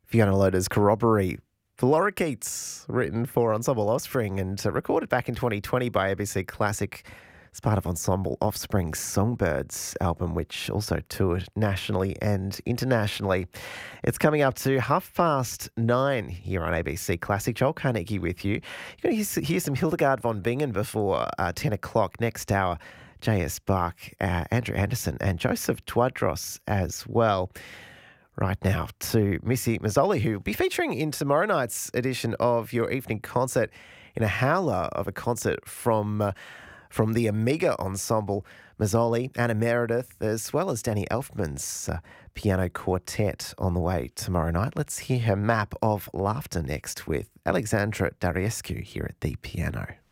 Fiona Loader's Corroboree for Lorikeets, written for Ensemble Offspring and recorded back in 2020 by ABC Classic as part of Ensemble Offspring's Songbirds album, which also toured nationally and internationally. It's coming up to 9:30 here on ABC Classic. Joel Carnegie with you. You're going to hear some Hildegard von Bingen before 10 o'clock next hour. J.S. Bach, Andrew Anderson and Joseph Twadros as well. Right now to Missy Mazzoli, who will be featuring in tomorrow night's edition of your evening concert in a howler of a concert from the Amiga Ensemble. Mazzoli, Anna Meredith, as well as Danny Elfman's piano quartet on the way tomorrow night. Let's hear her Map of Laughter next with Alexandra Dariescu here at the piano.